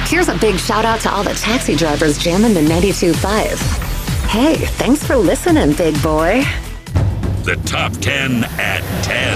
Here's a big shout out to all the taxi drivers jamming the 92.5. Hey, thanks for listening, big boy. The Top 10 at 10.